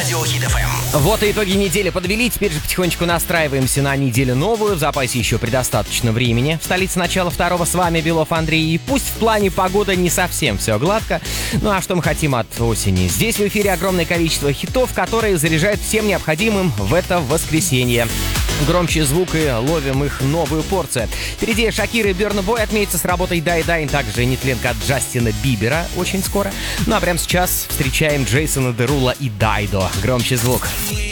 Радио Хит ФМ. Вот и итоги недели подвели, теперь же потихонечку настраиваемся на неделю новую. В запасе еще предостаточно времени. В столице начала второго с вами Белов Андрей. И пусть в плане погоды не совсем все гладко, ну а что мы хотим от осени? Здесь в эфире огромное количество хитов, которые заряжают всем необходимым в это воскресенье. Громче звук и ловим их новую порцию. Впереди Шакира и Бёрна Бой отметятся с работой Die Die, также нетленка от Джастина Бибера очень скоро. Ну а прямо сейчас встречаем Джейсона Деруло и Дайдо. Громче звук.